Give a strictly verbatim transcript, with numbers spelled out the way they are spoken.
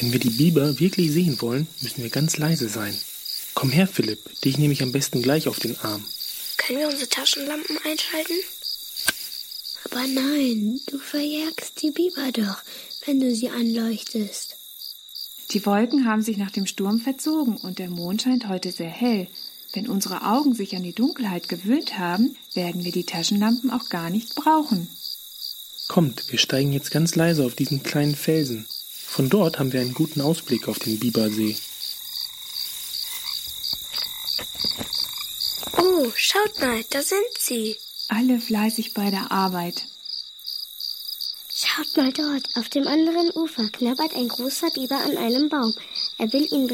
Wenn wir die Biber wirklich sehen wollen, müssen wir ganz leise sein. Komm her, Philipp, dich nehme ich am besten gleich auf den Arm. Können wir unsere Taschenlampen einschalten? Aber nein, du verjagst die Biber doch, wenn du sie anleuchtest. Die Wolken haben sich nach dem Sturm verzogen und der Mond scheint heute sehr hell. Wenn unsere Augen sich an die Dunkelheit gewöhnt haben, werden wir die Taschenlampen auch gar nicht brauchen. Kommt, wir steigen jetzt ganz leise auf diesen kleinen Felsen. Von dort haben wir einen guten Ausblick auf den Bibersee. Oh, schaut mal, da sind sie. Alle fleißig bei der Arbeit. Schaut mal dort, auf dem anderen Ufer knabbert ein großer Biber an einem Baum. Er will ihn